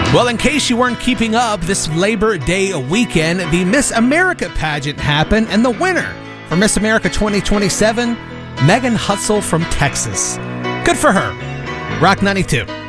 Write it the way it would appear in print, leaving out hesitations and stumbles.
Well, in case you weren't keeping up, this Labor Day weekend, the Miss America pageant happened, and the winner for Miss America 2027, Megan Hutzel from Texas. Good for her. Rock 92.